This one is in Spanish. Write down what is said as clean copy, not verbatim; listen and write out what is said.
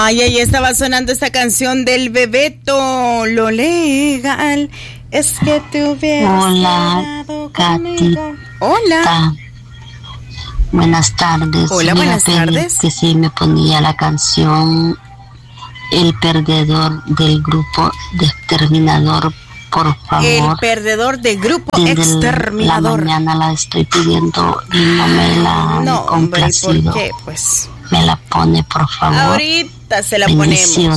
Ay, ahí estaba sonando esta canción del Bebeto. Lo legal es que te hubieras quedado conmigo. Hola. Buenas tardes. Hola, buenas tardes. Que sí me ponía la canción El Perdedor del grupo de Exterminador, por favor. El Perdedor del grupo Desde Exterminador. La mañana la estoy pidiendo y no me la han complacido. ¿Por qué? Pues me la pone, por favor. ahorita se la Bendiciones. ponemos.